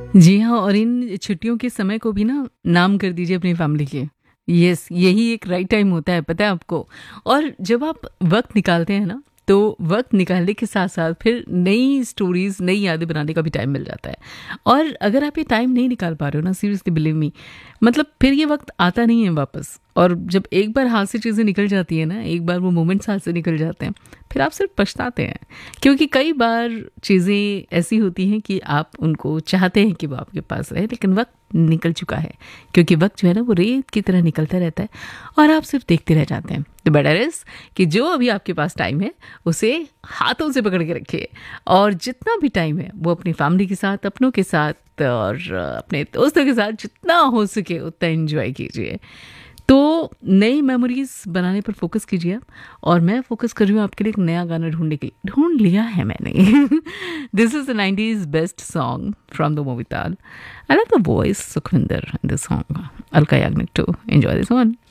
जी हाँ, और इन छुट्टियों के समय को भी ना नाम कर दीजिए अपनी फैमिली के। यस, यही एक राइट टाइम होता है, पता है आपको। और जब आप वक़्त निकालते हैं ना, तो वक़्त निकालने के साथ-साथ फिर नई स्टोरीज़, नई यादें बनाने का भी टाइम मिल जाता है। और अगर आप ये टाइम नहीं निकाल पा रहे हो ना, सीरियसली बिलीव मी, मतलब फिर ये वक़्त आता नहीं है वापस। और जब एक बार हाथ से चीज़ें निकल जाती हैं ना, एक बार वो मोमेंट्स हाथ से निकल जाते हैं, फिर आप सिर्फ पछताते हैं। क्योंकि कई बार चीज़ें ऐसी होती हैं कि आप उनको चाहते हैं कि वो आपके पास रहे, लेकिन वक्त निकल चुका है। क्योंकि वक्त जो है ना, वो रेत की तरह निकलता रहता है और आप सिर्फ देखते रह जाते हैं। तो बेटर इज़ कि जो अभी आपके पास टाइम है, उसे हाथों से पकड़ के रखिए। और जितना भी टाइम है वो अपनी फैमिली के साथ, अपनों के साथ और अपने दोस्तों के साथ जितना हो सके उतना एंजॉय कीजिए। तो नई मेमोरीज बनाने पर फोकस कीजिए आप। और मैं फोकस कर रही हूँ आपके लिए एक नया गाना ढूंढने के लिए। ढूंढ लिया है मैंने। This is the 90s best song from the movie ताल। I love the voice Sukhvinder in this song. Alka Yagnik to enjoy this one.